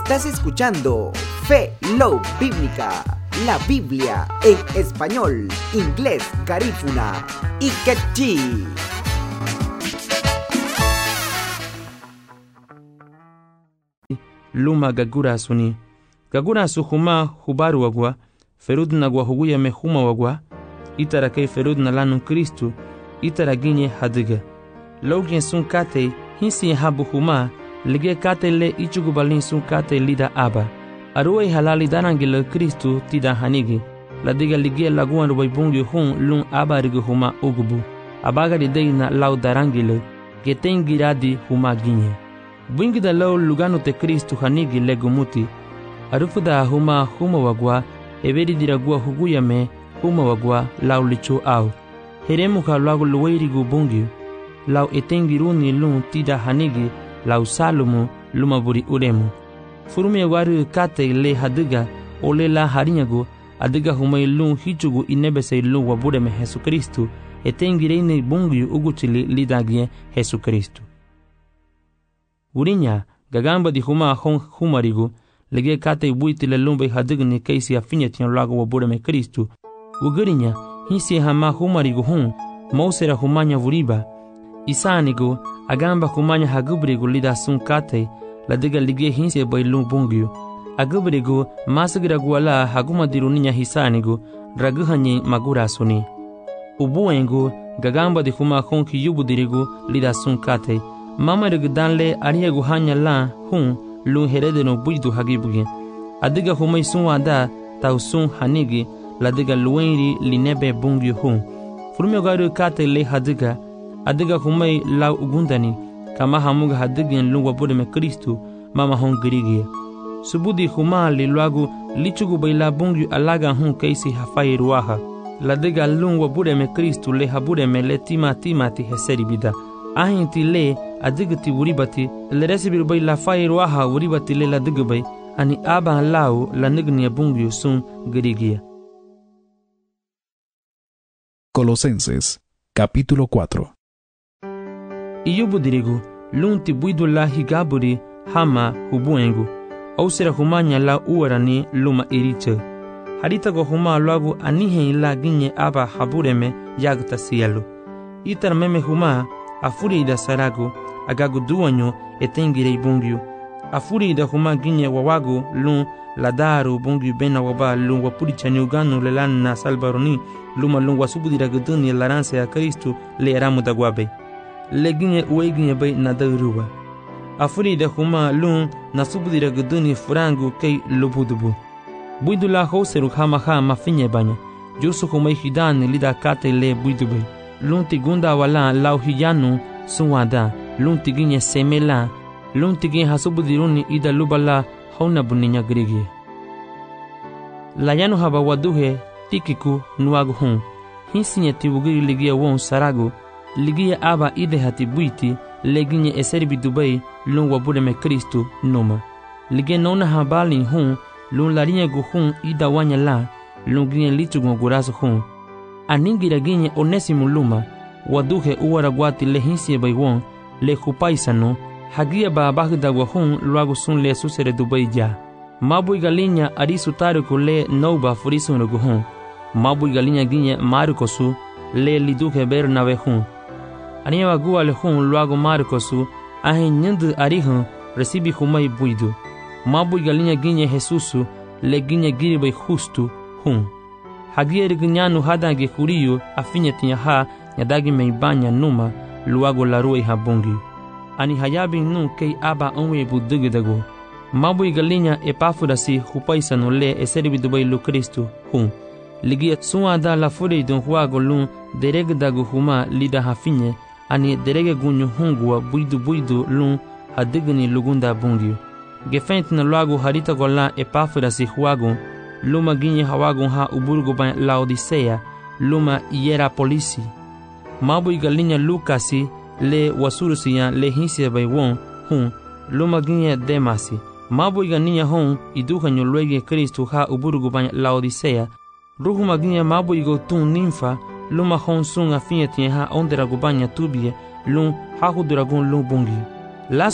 Estás escuchando Fe Love Bíblica, la Biblia en español, inglés, garífuna y quechí. Luma gagura suni. Gagura su huma hubaru wagwa, ferud na guahuguya me huma wagwa, itara kei ferud na lanu Kristu, itara ginye hadiga. Logien sun kate, hinsi habu huma, lige kate le ichugubalin sun kate lida aba. Aruei halali darangile Kristu tida hanigi, la diga lige laguan rubaibungi hun lun aba rigu huma ugubu. Abaga di dei na lau darangile, geten giradi huma ginye. Bungi da lau lugano te Kristu hanigi legumuti, arufuda huma wagwa, everi diragua huguya me huma wagwa lau licho au. Heremu ka lagu luweirigu bungi, lau etengiruni lun tida hanigi, lau salumu lumaburi uremu. Furume waru kate le hadiga ole la harinyagu, adiga humai lun hichugu inebese lun wabureme Jesu Kristu, etengireine bungi uguchili lidagie Jesu Kristu. Urinya, gagamba di huma hon humarigu, lege kate buiti le lumbe hadigni keisi afinyetian lagu wabureme Kristu. Ugurinya, hinsi hama humarigu hun, mausera humanya vuriba. Isanigu, agamba humanya hagubrigu lida sun kate, la diga lige hinsi bailun bungiu. Agubrigu, masagira guala hagumadirinya hisanigu, raguhanyi magura suni. Ubuengu, gagamba di huma hon ki yubudirigu lida sun kate. Mama danle ariegu hanya la hun lun heredeno buidu hagibugi. Adiga humai sun wada tau sun hanigi la diga luenri linebe bungi hun. Furme garu kate le hadiga. Adiga humai lau ugundani kama hamuga hadigin lun wabudeme Kristu mama hon girigia. Subudi huma li luagu lichugu baila bungi alaga hun keisi hafai ruaha. La diga lun wabudeme Kristu le habudeme le timati heseri bida. Ahinti le adigati wuribati le resibiru bay la fairu aha wuribati le la digubay ani aba lau la nignia bungiu sun girigia. Colosenses, capítulo 4. Iyubu dirigu, lunti buidu la higaburi hama hubuengu, ausera humanya la uarani luma iriche. Harita go huma luagu anihe la ginye aba habureme yagta sielu. Itar meme huma afuri da saragu, agagu duanyo etengirei bungiu. Afuri da huma ginye wawagu lun ladaru bungiu bena waba lun wapurichani uganu lelan na salbaroni luma lun wasubudira guduni laranse ya Kristu le eramu da guabe. Le ginye uwe ginye bay na dauruwa. Afuri da huma lun nasubudira guduni furangu kei lubudubu. Buidu la hoseru hama finye banya. Jusu humai hidani lida kate le buidubay. Lunti gunda wala lau hiyanu suwada, lunti ginye semela, lunti ginye hasubudiruni ida lubala hauna buninya grigi. Layanu haba waduhe tikiku nuagu hun, hinsinya tibugiri ligia won saragu, ligia aba ide hati buiti, leginye eserbi Dubai lun wabudeme Kristu numa. Ligia nona habali hun, lun larinya gu hun ida wanya la, lun ginye lichugu gurasu hun. Aningira ginye Onesimu luma, waduhe uwaragwati le hinsi baywon, le hupaisano, hagia ba bagda wahun luagu sun le susere Dubai ja. Mabui galinya arisu tariku le nauba furisun ruguhun. Mabui galinya ginye marikosu le liduhe bernawe hun. Aniwa gua le hun luagu marikosu, ahin nyendu arihun resibi humai buidu. Mabui galinya ginye Jesusu le ginye giribay justu hun. Hagia riginyanu hadange kuriyu afinyetinya ha nyadagi meibanya numa luago larui habungi. Ani hayabi nu kei aba onwe budugidago. Mabu igalinya epafurasi hupaisano le eseribi Dubai lu Kristu hun. Ligia suada la furi dun huago lun deregdago huma lida hafinye ani derege gunyu hungua buidu lun hadigni lugunda bungi. Gefent na luago harita gola epafurasi huago luma ginye hawagun ha uburgo ba Laodicea, luma Hierapolisi. Mabu igalinya Lukasi le wasurusiya le hinsia bay won hun, luma ginye Demasi. Mabu igalinya hon iduhanyo luege Kristu ha uburgo ba Laodicea. Ruhuma ginye mabu igotun ninfa, luma hon sun afinyetiya ha ondera gubanya tubie, lun ha huduragun lun bungi.